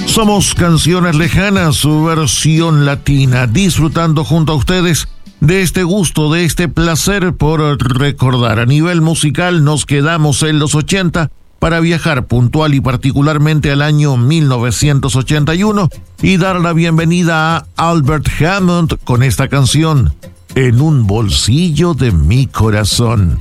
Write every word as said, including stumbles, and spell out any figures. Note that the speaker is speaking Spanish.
Somos Canciones Lejanas, su versión latina, disfrutando junto a ustedes de este gusto, de este placer por recordar. A nivel musical nos quedamos en los ochenta para viajar puntual y particularmente al año mil novecientos ochenta y uno y dar la bienvenida a Albert Hammond con esta canción, En un bolsillo de mi corazón.